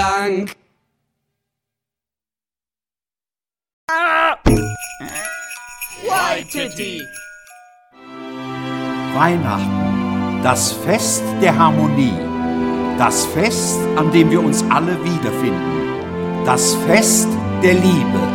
Dank. Waititi. Weihnachten, das Fest der Harmonie, das Fest, an dem wir uns alle wiederfinden, das Fest der Liebe.